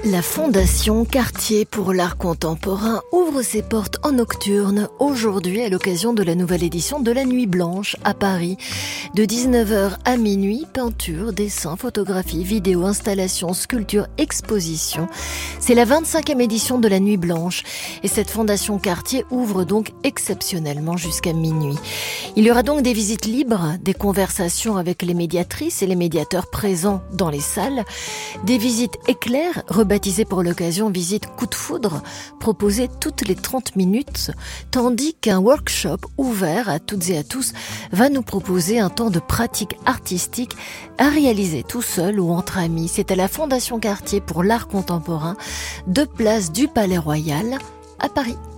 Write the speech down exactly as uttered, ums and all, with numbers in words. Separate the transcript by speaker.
Speaker 1: La Fondation Cartier pour l'art contemporain ouvre ses portes en nocturne aujourd'hui à l'occasion de la nouvelle édition de la Nuit Blanche à Paris. De dix-neuf heures à minuit, peinture, dessin, photographie, vidéo, installation, sculpture, exposition. C'est la vingt-cinquième édition de la Nuit Blanche et cette Fondation Cartier ouvre donc exceptionnellement jusqu'à minuit. Il y aura donc des visites libres, des conversations avec les médiatrices et les médiateurs présents dans les salles, des visites éclairs, baptisé pour l'occasion visite coup de foudre, proposée toutes les trente minutes, tandis qu'un workshop ouvert à toutes et à tous va nous proposer un temps de pratique artistique à réaliser tout seul ou entre amis. C'est à la Fondation Cartier pour l'art contemporain, deux places du Palais Royal à Paris.